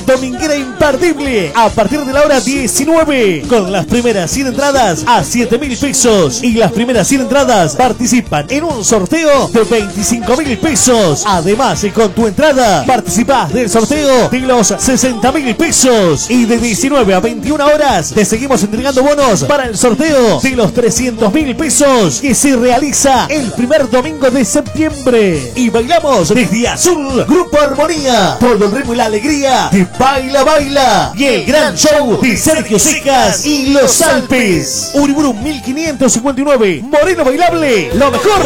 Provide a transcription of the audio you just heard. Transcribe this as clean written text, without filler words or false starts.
dominguera imperdible a partir de la hora 19, con las primeras 100 entradas a 7.000 pesos y las primeras 100 entradas participan en un sorteo de 25.000 pesos. Además, con tu entrada participás del sorteo de los 60.000 pesos y de 19 a 21 horas te seguimos entregando bonos para el sorteo de los 300.000 pesos que se realiza el primer domingo de septiembre. Y bailamos desde Azul, Grupo Armonía, todo el ritmo y la alegría de Baila Baila y el gran show de Sergio Secas y Los Alpes. Uriburu 1559, Moreno Bailable, lo mejor